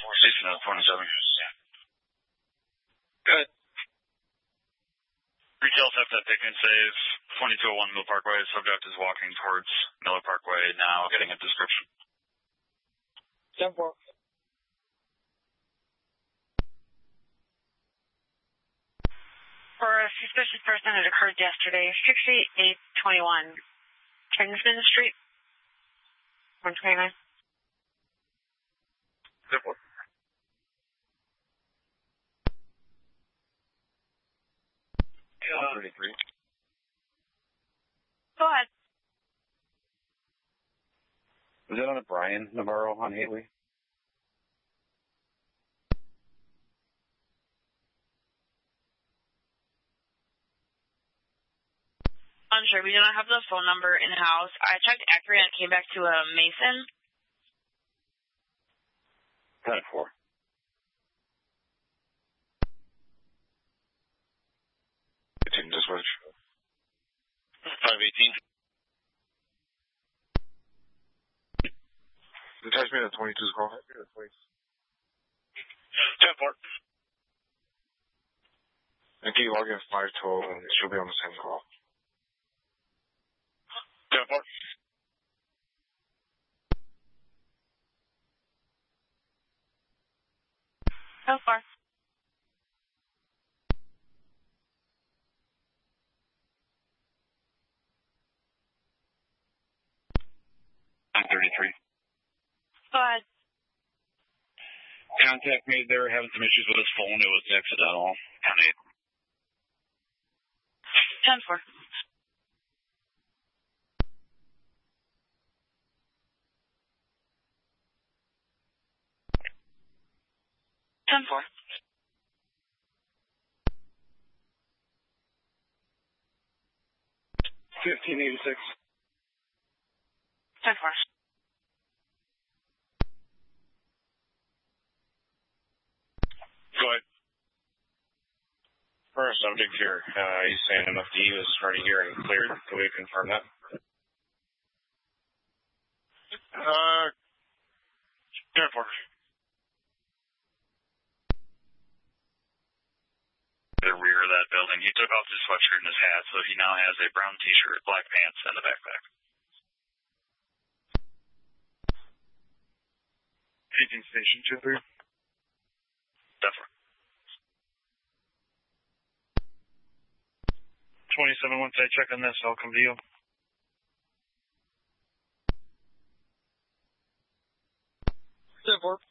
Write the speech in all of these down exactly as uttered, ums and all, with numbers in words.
Station at twenty-seven. Good. Retail theft at Pick and Save, twenty-two oh one Miller Parkway. Subject is walking towards Miller Parkway now, getting a description. ten four. For a suspicious person that occurred yesterday, sixty-eight twenty-one Kingsman Street, one twenty-nine. ten four. one thirty-three. Go ahead. Was that on a Brian Navarro on Haley? Unsure. We do not have the phone number in-house. I checked Accurate and it came back to a Mason. ten four. eighteen to switch. five eighteen. Attach me to twenty-two's call. ten four. And can you log in five twelve and she'll be on the same call? ten four. So far. one thirty-three. Go ahead. Contact made there, having some issues with his phone. It was accidental. ten eight. ten four. ten four. fifteen eighty-six. ten four. Go ahead. First subject here, uh, he's saying M F D was already here and cleared. Can we confirm that? Uh, ten four. The rear of that building. He took off his sweatshirt and his hat, so he now has a brown t-shirt, black pants, and a backpack. eighteen station two three. Definitely. twenty-seven, once I check on this, I'll come to you. ten four.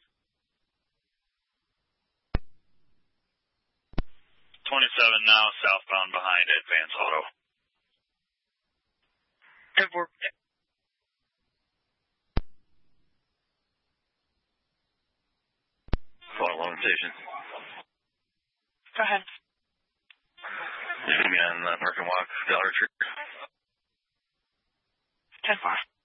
twenty-seven now, southbound behind Advance Auto. ten four. Flight one station. Go ahead. It's going to be on uh, American Walk, Dollar Tree. ten four.